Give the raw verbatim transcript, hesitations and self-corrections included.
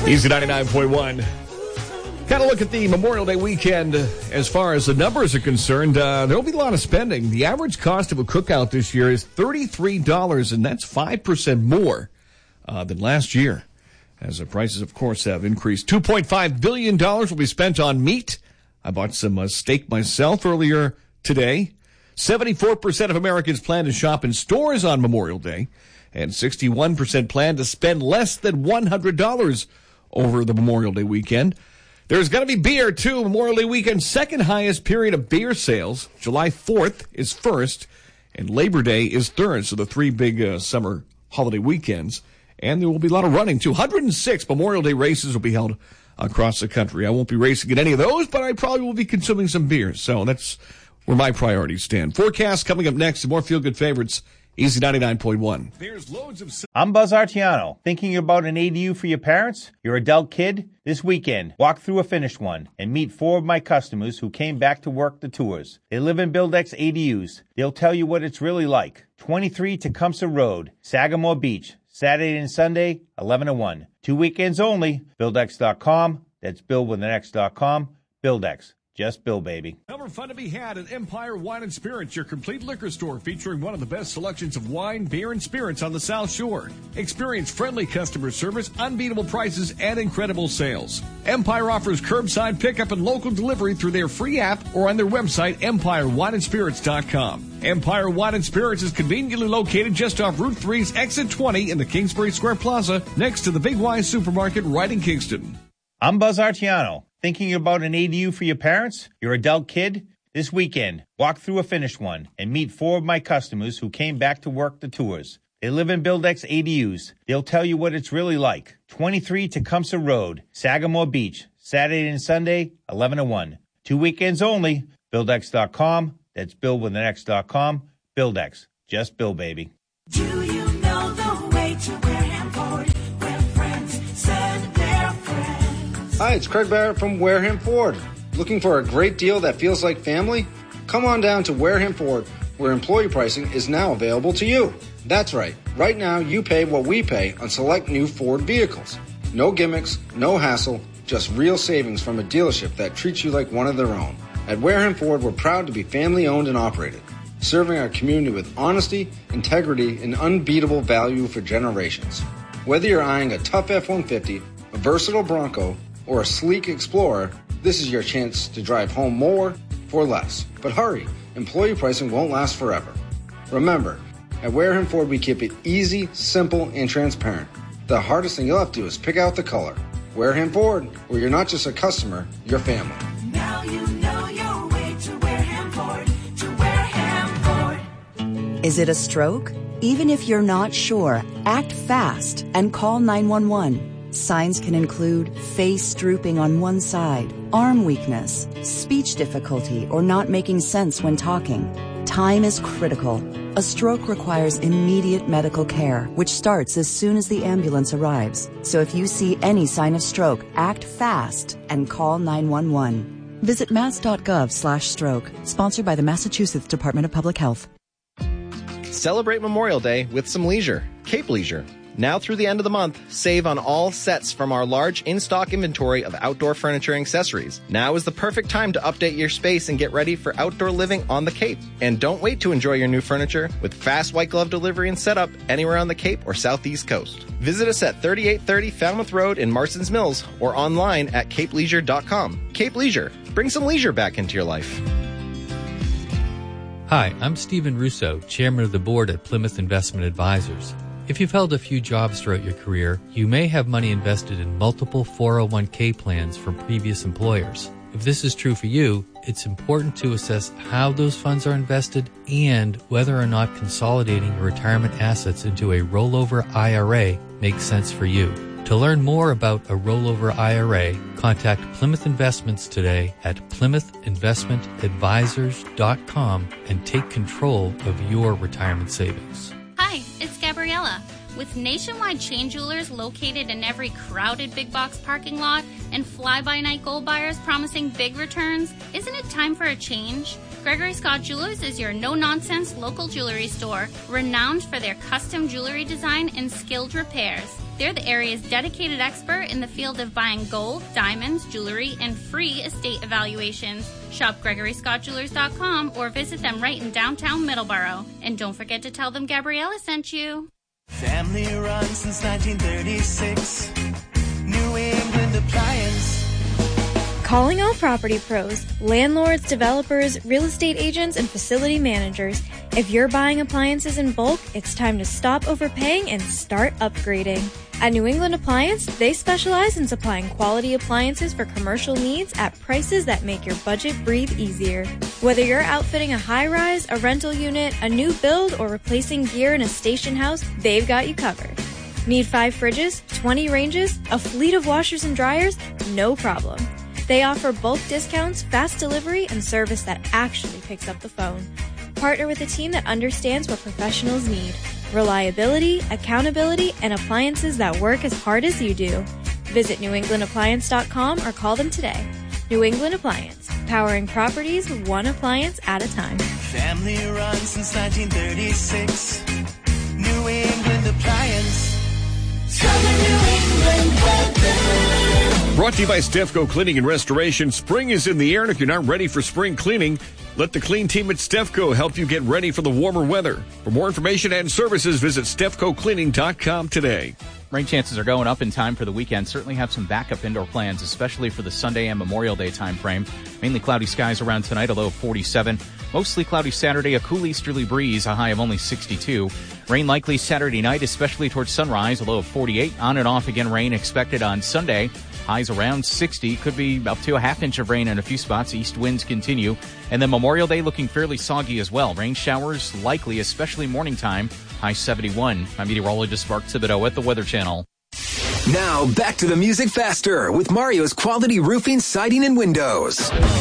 Easy ninety-nine point one. Kind of look at the Memorial Day weekend as far as the numbers are concerned. Uh, there will be a lot of spending. The average cost of a cookout this year is thirty-three dollars, and that's five percent more uh, than last year, as the prices, of course, have increased. two point five billion dollars will be spent on meat. I bought some uh, steak myself earlier today. seventy-four percent of Americans plan to shop in stores on Memorial Day, and sixty-one percent plan to spend less than one hundred dollars over the Memorial Day weekend. There's going to be beer, too. Memorial Day weekend, second highest period of beer sales. July fourth is first, and Labor Day is third. So the three big uh, summer holiday weekends. And there will be a lot of running, too. one hundred six Memorial Day races will be held across the country. I won't be racing at any of those, but I probably will be consuming some beer. So that's where my priorities stand. Forecast coming up next. More feel-good favorites. Easy ninety-nine point one. There's loads of... I'm Buzz Artiano. Thinking about an A D U for your parents? Your adult kid? This weekend, walk through a finished one and meet four of my customers who came back to work the tours. They live in Buildex A D Us. They'll tell you what it's really like. twenty-three Tecumseh Road, Sagamore Beach. Saturday and Sunday, eleven to one. Two weekends only. Buildex dot com. That's Bill with an X dot com. Buildex. Just Bill, baby. Number fun to be had at Empire Wine and Spirits, your complete liquor store featuring one of the best selections of wine, beer, and spirits on the South Shore. Experience friendly customer service, unbeatable prices, and incredible sales. Empire offers curbside pickup and local delivery through their free app or on their website, empire wine and spirits dot com. Empire Wine and Spirits is conveniently located just off Route three's Exit twenty in the Kingsbury Square Plaza, next to the Big Y Supermarket right in Kingston. I'm Buzz Artiano. Thinking about an A D U for your parents? Your adult kid? This weekend, walk through a finished one and meet four of my customers who came back to work the tours. They live in Buildex A D Us. They'll tell you what it's really like. twenty-three Tecumseh Road, Sagamore Beach. Saturday and Sunday, eleven to one. Two weekends only. Buildex dot com. That's Bill with an X dot com. Buildex. Just Bill, baby. Do you know the way to Wareham Ford, where friends send their friends? Hi, it's Craig Barrett from Wareham Ford. Looking for a great deal that feels like family? Come on down to Wareham Ford, where employee pricing is now available to you. That's right. Right now, you pay what we pay on select new Ford vehicles. No gimmicks, no hassle, just real savings from a dealership that treats you like one of their own. At Wareham Ford, we're proud to be family-owned and operated, serving our community with honesty, integrity, and unbeatable value for generations. Whether you're eyeing a tough F one fifty, a versatile Bronco, or a sleek Explorer, this is your chance to drive home more for less. But hurry, employee pricing won't last forever. Remember, at Wareham Ford, we keep it easy, simple, and transparent. The hardest thing you'll have to do is pick out the color. Wareham Ford, where you're not just a customer, you're family. Now you know your way to Wareham Ford, to Wareham Ford. Is it a stroke? Even if you're not sure, act fast and call nine one one. Signs can include face drooping on one side, arm weakness, speech difficulty, or not making sense when talking. Time is critical. A stroke requires immediate medical care, which starts as soon as the ambulance arrives. So if you see any sign of stroke, act fast and call nine one one. Visit mass dot gov slash stroke. Sponsored by the Massachusetts Department of Public Health. Celebrate Memorial Day with some leisure. Cape Leisure. Now through the end of the month, save on all sets from our large in-stock inventory of outdoor furniture and accessories. Now is the perfect time to update your space and get ready for outdoor living on the Cape. And don't wait to enjoy your new furniture with fast white glove delivery and setup anywhere on the Cape or Southeast Coast. Visit us at thirty-eight thirty Falmouth Road in Marston's Mills or online at cape leisure dot com. Cape Leisure. Bring some leisure back into your life. Hi, I'm Stephen Russo, Chairman of the Board at Plymouth Investment Advisors. If you've held a few jobs throughout your career, you may have money invested in multiple four oh one k plans from previous employers. If this is true for you, it's important to assess how those funds are invested and whether or not consolidating your retirement assets into a rollover I R A makes sense for you. To learn more about a rollover I R A, contact Plymouth Investments today at plymouth investment advisors dot com and take control of your retirement savings. Hi, it's Gabriella. With nationwide chain jewelers located in every crowded big box parking lot and fly-by-night gold buyers promising big returns, isn't it time for a change? Gregory Scott Jewelers is your no-nonsense local jewelry store, renowned for their custom jewelry design and skilled repairs. They're the area's dedicated expert in the field of buying gold, diamonds, jewelry, and free estate evaluations. Shop Gregory Scott Jewelers dot com or visit them right in downtown Middleborough. And don't forget to tell them Gabriella sent you. Family run since nineteen thirty-six. New England Appliance. Calling all property pros, landlords, developers, real estate agents, and facility managers. If you're buying appliances in bulk, it's time to stop overpaying and start upgrading. At New England Appliance, they specialize in supplying quality appliances for commercial needs at prices that make your budget breathe easier. Whether you're outfitting a high-rise, a rental unit, a new build, or replacing gear in a station house, they've got you covered. Need five fridges, twenty ranges, a fleet of washers and dryers? No problem. They offer bulk discounts, fast delivery, and service that actually picks up the phone. Partner with a team that understands what professionals need. Reliability, accountability, and appliances that work as hard as you do. Visit New England Appliance dot com or call them today. New England Appliance, powering properties one appliance at a time. Family run since nineteen thirty-six. New England Appliance. Southern New England weather. Brought to you by Stefco Cleaning and Restoration. Spring is in the air, and if you're not ready for spring cleaning, let the clean team at Stefco help you get ready for the warmer weather. For more information and services, visit Stefco Cleaning dot com today. Rain chances are going up in time for the weekend. Certainly have some backup indoor plans, especially for the Sunday and Memorial Day time frame. Mainly cloudy skies around tonight, a low of forty-seven. Mostly cloudy Saturday, a cool easterly breeze, a high of only sixty-two. Rain likely Saturday night, especially towards sunrise, a low of forty-eight. On and off again, rain expected on Sunday. Highs around sixty. Could be up to a half inch of rain in a few spots. East winds continue. And then Memorial Day looking fairly soggy as well. Rain showers likely, especially morning time. High seventy-one. I'm meteorologist Mark Thibodeau at the Weather Channel. Now back to the music faster with Mario's Quality Roofing, Siding, and Windows.